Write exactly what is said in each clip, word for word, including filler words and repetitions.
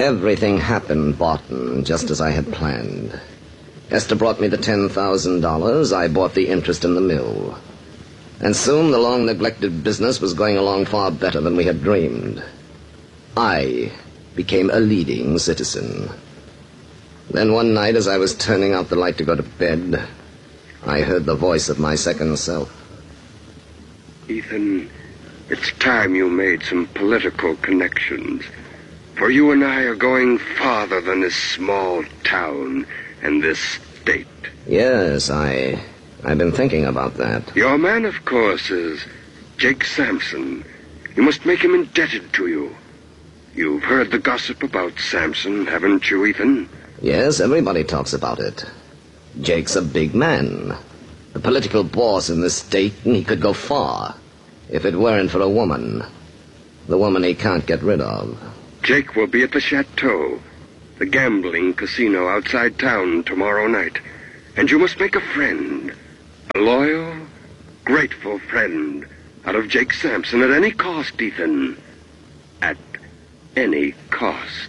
Everything happened, Barton, just as I had planned. Esther brought me the ten thousand dollars. I bought the interest in the mill. And soon the long-neglected business was going along far better than we had dreamed. I became a leading citizen. Then one night, as I was turning out the light to go to bed, I heard the voice of my second self. Ethan, it's time you made some political connections. For you and I are going farther than this small town and this state. Yes, I... I've been thinking about that. Your man, of course, is Jake Sampson. You must make him indebted to you. You've heard the gossip about Sampson, haven't you, Ethan? Yes, everybody talks about it. Jake's a big man. The political boss in this state, and he could go far if it weren't for a woman. The woman he can't get rid of. Jake will be at the Chateau, the gambling casino outside town tomorrow night. And you must make a friend, a loyal, grateful friend, out of Jake Sampson at any cost, Ethan. At any cost.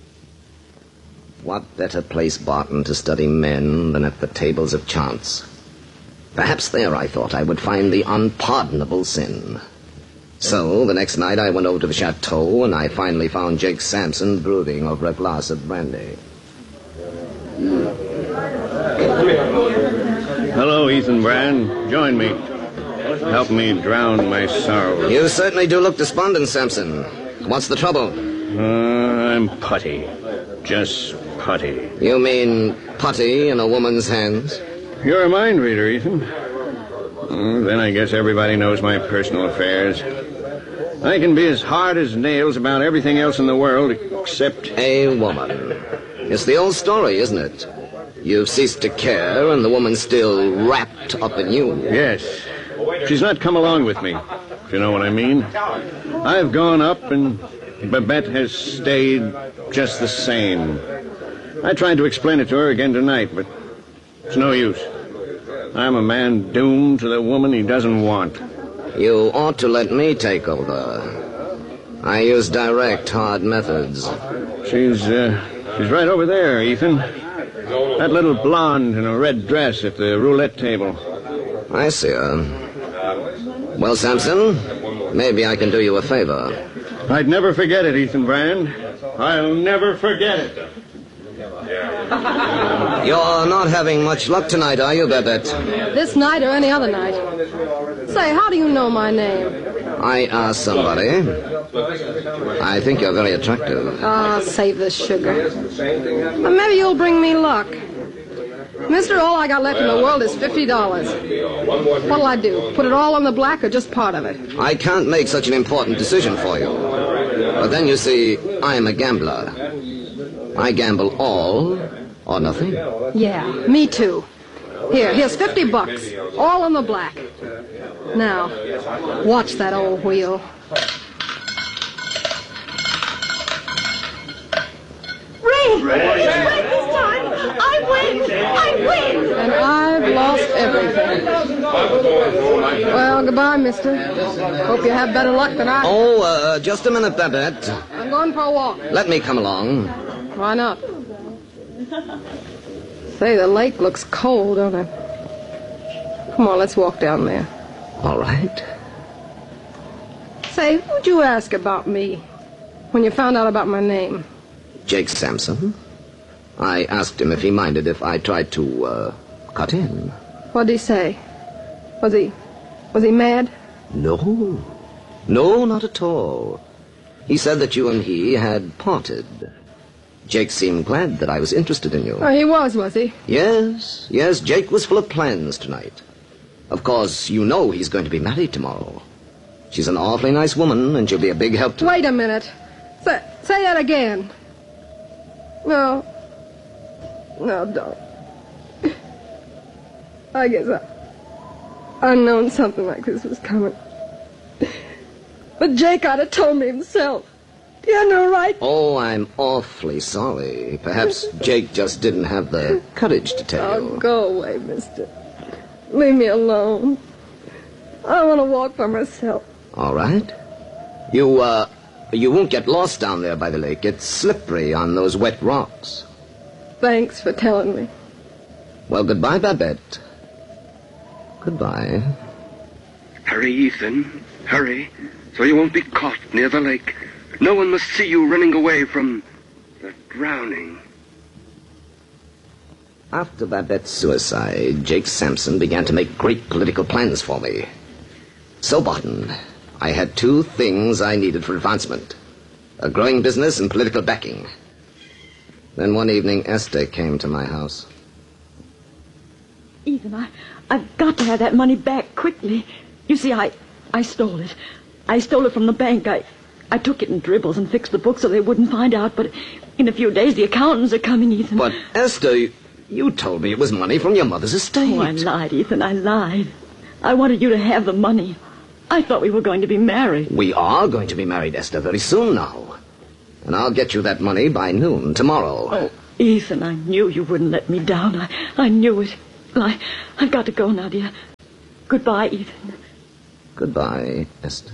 What better place, Barton, to study men than at the tables of chance? Perhaps there, I thought, I would find the unpardonable sin. So, the next night I went over to the Chateau, and I finally found Jake Sampson brooding over a glass of brandy. Hello, Ethan Brand. Join me. Help me drown my sorrows. You certainly do look despondent, Sampson. What's the trouble? Uh, I'm putty. Just putty. You mean putty in a woman's hands? You're a mind reader, Ethan. Uh, then I guess everybody knows my personal affairs. I can be as hard as nails about everything else in the world except... A woman. It's the old story, isn't it? You've ceased to care, and the woman's still wrapped up in you. Yes. She's not come along with me, if you know what I mean. I've gone up, and Babette has stayed just the same. I tried to explain it to her again tonight, but it's no use. I'm a man doomed to the woman he doesn't want. You ought to let me take over. I use direct, hard methods. She's, uh, she's right over there, Ethan. That little blonde in a red dress at the roulette table. I see her. Well, Sampson, maybe I can do you a favor. I'd never forget it, Ethan Brand. I'll never forget it. You're not having much luck tonight, are you, Babette? This night or any other night. Say, how do you know my name? I asked somebody. I think you're very attractive. Ah, save the sugar. But maybe you'll bring me luck. Mister, all I got left in the world is fifty dollars. What'll I do? Put it all on the black or just part of it? I can't make such an important decision for you. But then, you see, I'm a gambler. I gamble all or nothing. Yeah, me too. Here, here's fifty bucks, all on the black. Now, watch that old wheel. Ray! Ray! This time! I win! I win! And I've lost everything. Well, goodbye, mister. Hope you have better luck than I. Oh, uh, just a minute, Babette. I'm going for a walk. Let me come along. Why not? Say, the lake looks cold, don't it? Come on, let's walk down there. All right. Say, who'd you ask about me when you found out about my name? Jake Sampson. I asked him if he minded if I tried to, uh, cut in. What'd he say? Was he... was he mad? No. No, not at all. He said that you and he had parted. Jake seemed glad that I was interested in you. Oh, he was, was he? Yes, yes, Jake was full of plans tonight. Of course, you know he's going to be married tomorrow. She's an awfully nice woman, and she'll be a big help to... Wait a minute. Say, say that again. No. No, don't. I guess I... I'd known something like this was coming. But Jake ought to have told me himself. He had no right. Oh, I'm awfully sorry. Perhaps Jake just didn't have the courage to tell Oh, you. go away, mister. Leave me alone. I want to walk by myself. All right. You, uh, You won't get lost down there by the lake. It's slippery on those wet rocks. Thanks for telling me. Well, goodbye, Babette. Goodbye. Hurry, Ethan. Hurry, so you won't be caught near the lake. No one must see you running away from the drowning. After Babette's suicide, Jake Sampson began to make great political plans for me. So, Barton, I had two things I needed for advancement. A growing business and political backing. Then one evening, Esther came to my house. Ethan, I, I've got to have that money back quickly. You see, I, I stole it. I stole it from the bank. I, I took it in dribbles and fixed the books so they wouldn't find out. But in a few days, the accountants are coming, Ethan. But, Esther, you, you told me it was money from your mother's estate. Oh, I lied, Ethan. I lied. I wanted you to have the money. I thought we were going to be married. We are going to be married, Esther, very soon now. And I'll get you that money by noon tomorrow. Oh, Ethan, I knew you wouldn't let me down. I, I knew it. Well, I, I've got to go now, dear. Goodbye, Ethan. Goodbye, Esther.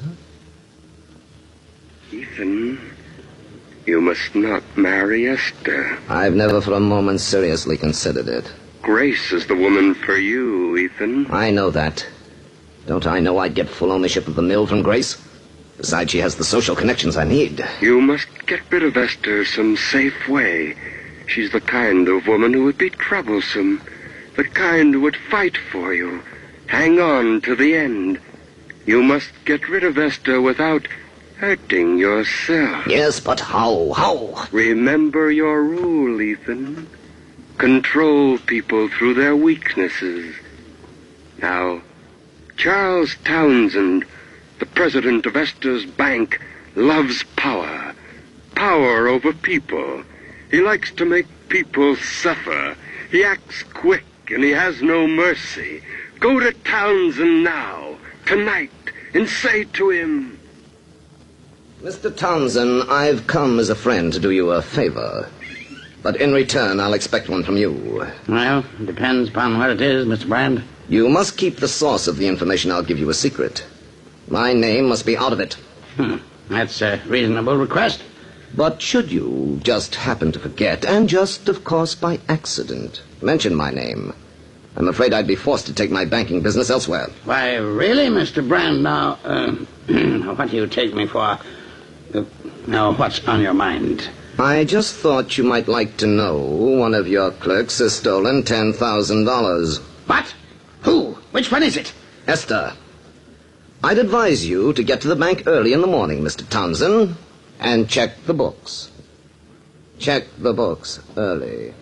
Ethan, you must not marry Esther. I've never for a moment seriously considered it. Grace is the woman for you, Ethan. I know that. Don't I know I'd get full ownership of the mill from Grace? Besides, she has the social connections I need. You must get rid of Esther some safe way. She's the kind of woman who would be troublesome. The kind who would fight for you. Hang on to the end. You must get rid of Esther without hurting yourself. Yes, but how? How? Remember your rule, Ethan. Control people through their weaknesses. Now, Charles Townsend, the president of Esther's bank, loves power. Power over people. He likes to make people suffer. He acts quick and he has no mercy. Go to Townsend now, tonight, and say to him... Mister Townsend, I've come as a friend to do you a favor. But in return, I'll expect one from you. Well, it depends upon what it is, Mister Brand. You must keep the source of the information I'll give you a secret. My name must be out of it. Hmm. That's a reasonable request. But should you just happen to forget, and just, of course, by accident, mention my name, I'm afraid I'd be forced to take my banking business elsewhere. Why, really, Mister Brand? Now, uh, what do you take me for? Uh, now, what's on your mind? I just thought you might like to know one of your clerks has stolen ten thousand dollars. What? Who? Which one is it? Esther. I'd advise you to get to the bank early in the morning, Mister Townsend, and check the books. Check the books early.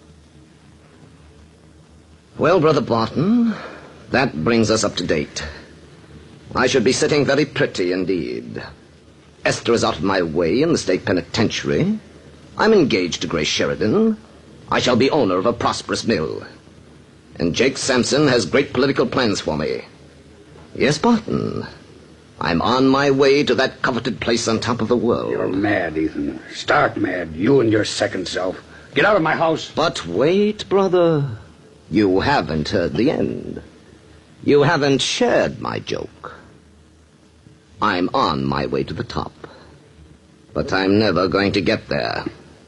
Well, Brother Barton, that brings us up to date. I should be sitting very pretty indeed. Esther is out of my way in the state penitentiary. I'm engaged to Grace Sheridan. I shall be owner of a prosperous mill. And Jake Sampson has great political plans for me. Yes, Barton. I'm on my way to that coveted place on top of the world. You're mad, Ethan. Stark mad. You and your second self. Get out of my house. But wait, brother. You haven't heard the end. You haven't shared my joke. I'm on my way to the top. But I'm never going to get there.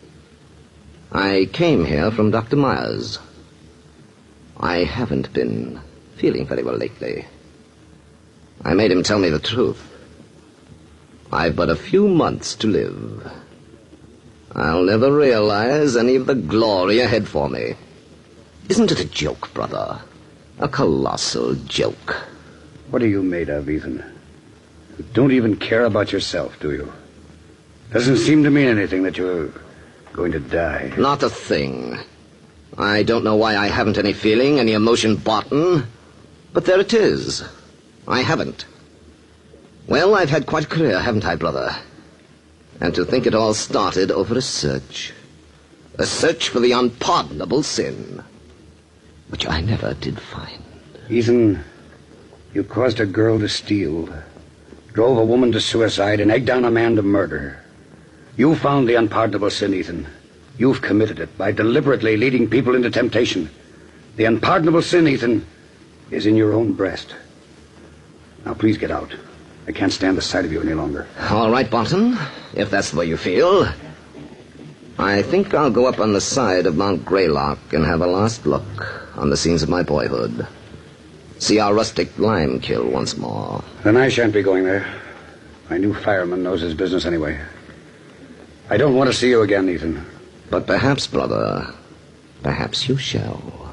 I came here from Doctor Myers. I haven't been feeling very well lately. I made him tell me the truth. I've but a few months to live. I'll never realize any of the glory ahead for me. Isn't it a joke, brother? A colossal joke. What are you made of, Ethan? You don't even care about yourself, do you? Doesn't seem to mean anything that you're going to die. Not a thing. I don't know why I haven't any feeling, any emotion, Barton. But there it is. I haven't. Well, I've had quite a career, haven't I, brother? And to think it all started over a search. A search for the unpardonable sin. Which I never did find. Ethan, you caused a girl to steal. Drove a woman to suicide and egged down a man to murder. You found the unpardonable sin, Ethan. You've committed it by deliberately leading people into temptation. The unpardonable sin, Ethan, is in your own breast. Now, please get out. I can't stand the sight of you any longer. All right, Barton, if that's the way you feel. I think I'll go up on the side of Mount Greylock and have a last look on the scenes of my boyhood. See our rustic lime kiln once more. Then I shan't be going there. My new fireman knows his business anyway. I don't want to see you again, Ethan. But perhaps, brother, perhaps you shall.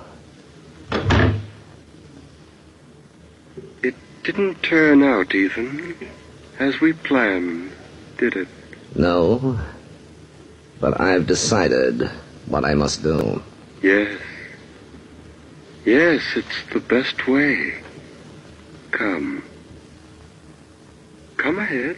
It didn't turn out, Ethan, as we planned, did it? No, but I've decided what I must do. Yes. Yes, it's the best way. Come. Come ahead.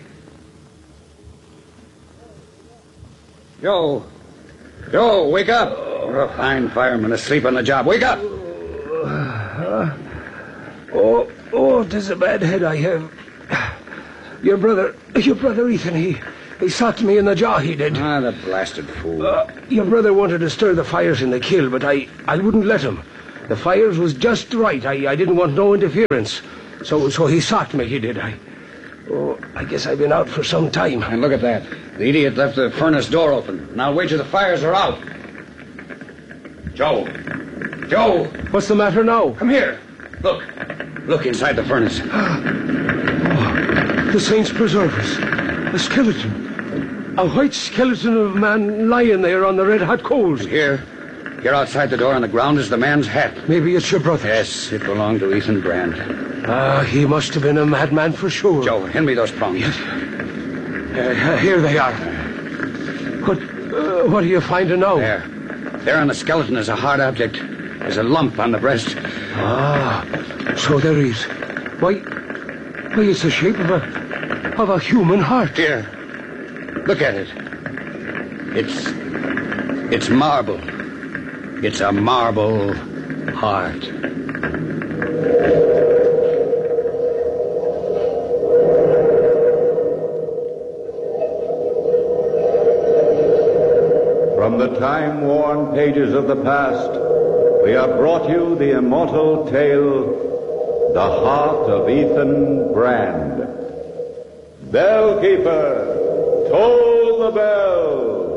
Joe. Joe, wake up. You're a fine fireman asleep on the job. Wake up. Uh, oh, oh, it is a bad head I have. Your brother, your brother Ethan, he, he socked me in the jaw, he did. Ah, the blasted fool. Uh, your brother wanted to stir the fires in the kiln, but I, I wouldn't let him. The fires was just right. I, I didn't want no interference. So, so he socked me, he did. I, oh, I guess I've been out for some time. And look at that. The idiot left the furnace door open. Now wait till the fires are out. Joe. Joe. What's the matter now? Come here. Look. Look inside the furnace. Oh, the saints preserve us. A skeleton. A white skeleton of a man lying there on the red-hot coals. And here, here outside the door on the ground is the man's hat. Maybe it's your brother. Yes, it belonged to Ethan Brand. Ah, he must have been a madman for sure. Joe, hand me those prongs. Yes. Uh, here they are. What, uh, what are you finding now? There. There on the skeleton is a hard object. There's a lump on the breast. Ah, so there is. Why, why, it's the shape of a, of a human heart. Here, look at it. It's, it's marble. It's a marble heart. From the time-worn pages of the past, we have brought you the immortal tale, The Heart of Ethan Brand. Bellkeeper, toll the bell!